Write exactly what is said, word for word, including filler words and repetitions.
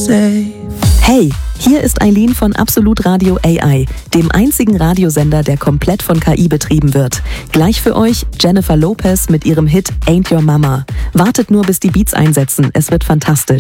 safe. Hey, hier ist Eileen von Absolut Radio A I, dem einzigen Radiosender, der komplett von K I betrieben wird. Gleich für euch Jennifer Lopez mit ihrem Hit Ain't Your Mama. Wartet nur, bis die Beats einsetzen, es wird fantastisch.